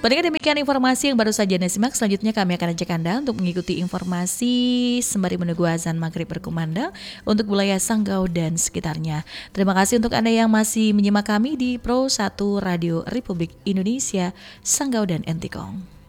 Pendengar, demikian informasi yang baru saja Anda simak. Selanjutnya kami akan ajak Anda untuk mengikuti informasi sembari menunggu azan maghrib berkumandang untuk wilayah Sanggau dan sekitarnya. Terima kasih untuk Anda yang masih menyimak kami di Pro 1 Radio Republik Indonesia, Sanggau dan Entikong.